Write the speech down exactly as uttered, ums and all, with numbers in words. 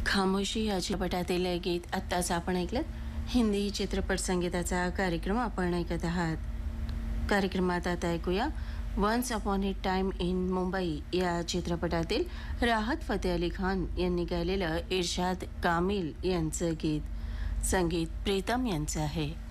खामोशी या चित्रपटातील गीत आत्ताच आपण ऐकलं. हिंदी चित्रपट संगीताचा कार्यक्रम आपण ऐकत आहात. कार्यक्रमात आता ऐकूया once upon A time in Mumbai या चित्रपटातील राहत फतेह अली खान यांनी गायलेलं इर्शाद कामिल यांचं गीत. संगीत प्रीतम यांचं आहे.